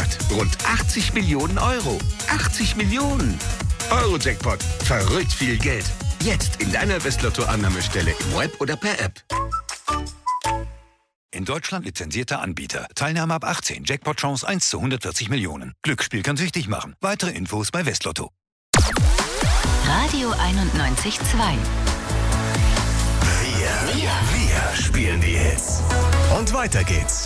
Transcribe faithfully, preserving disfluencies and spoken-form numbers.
gemacht. Rund achtzig Millionen Euro. achtzig Millionen. Euro-Jackpot. Verrückt viel Geld. Jetzt in deiner Westlotto-Annahmestelle im Web oder per App. In Deutschland lizenzierter Anbieter. Teilnahme ab achtzehn. Jackpot-Chance eins zu hundertvierzig Millionen. Glücksspiel kann süchtig machen. Weitere Infos bei Westlotto. Radio einundneunzig Komma zwei. Wir, wir, wir spielen die Hits. Und weiter geht's.